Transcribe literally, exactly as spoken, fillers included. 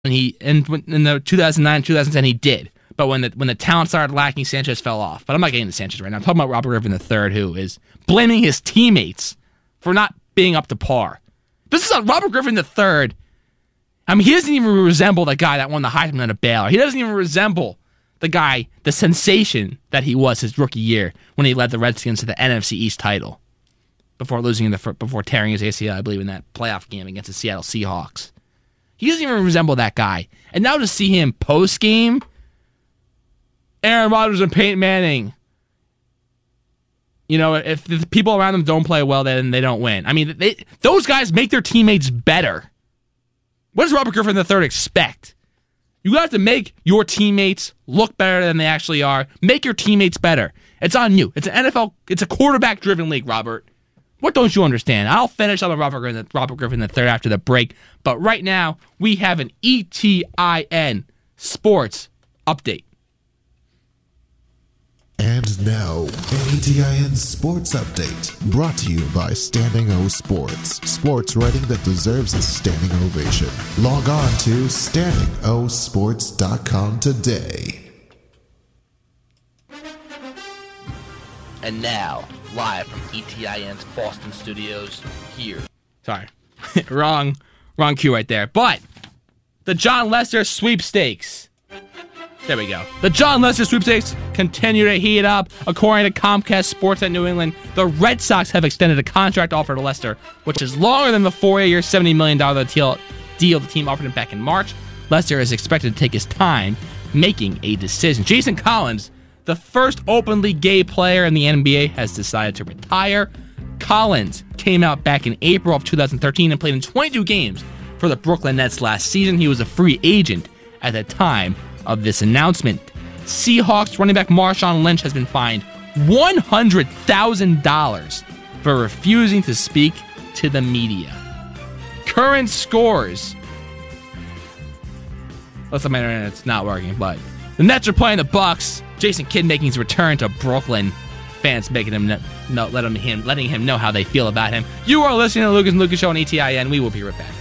When he in, in the two thousand nine, two thousand ten, he did. But when the when the talent started lacking, Sanchez fell off. But I'm not getting to Sanchez right now. I'm talking about Robert Griffin the third, who is blaming his teammates for not being up to par. This is on Robert Griffin the third. I mean, he doesn't even resemble the guy that won the Heisman at Baylor. He doesn't even resemble the guy, the sensation that he was his rookie year when he led the Redskins to the N F C East title before losing in the before tearing his A C L, I believe, in that playoff game against the Seattle Seahawks. He doesn't even resemble that guy. And now to see him post-game, Aaron Rodgers and Peyton Manning, you know, if the people around them don't play well, then they don't win. I mean, they, those guys make their teammates better. What does Robert Griffin the third expect? You have to make your teammates look better than they actually are. Make your teammates better. It's on you. It's an N F L, it's a quarterback-driven league, Robert. What don't you understand? I'll finish up on Robert Griffin, Robert Griffin the third after the break. But right now, we have an E T I N Sports Update. And now, an E T I N Sports Update, brought to you by Standing O Sports. Sports writing that deserves a standing ovation. Log on to standing o sports dot com today. And now, live from E T I N's Boston studios, here. Sorry, wrong, wrong cue right there. But the John Lester sweepstakes. There we go. The John Lester sweepstakes continue to heat up. According to Comcast Sports at New England, the Red Sox have extended a contract offer to Lester, which is longer than the four-year, seventy million dollars deal the team offered him back in March. Lester is expected to take his time making a decision. Jason Collins, the first openly gay player in the N B A, has decided to retire. Collins came out back in April of two thousand thirteen and played in twenty-two games for the Brooklyn Nets last season. He was a free agent at the time of this announcement. Seahawks running back Marshawn Lynch has been fined one hundred thousand dollars for refusing to speak to the media. Current scores. Looks like my internet's not working, but the Nets are playing the Bucks. Jason Kidd making his return to Brooklyn. Fans making him know, let him, him letting him know how they feel about him. You are listening to Lucas and Lucas Show on E T I N. We will be right back.